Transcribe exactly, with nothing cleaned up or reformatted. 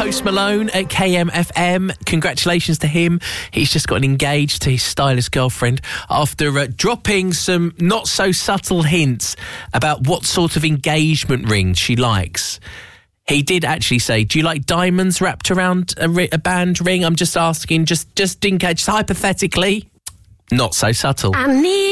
Post Malone at K M F M. Congratulations to him. He's just gotten engaged to his stylish girlfriend after uh, dropping some not so subtle hints about what sort of engagement ring she likes. He did actually say, do you like diamonds wrapped around a, ri- a band ring? I'm just asking, just, just in case, hypothetically. Not so subtle. I need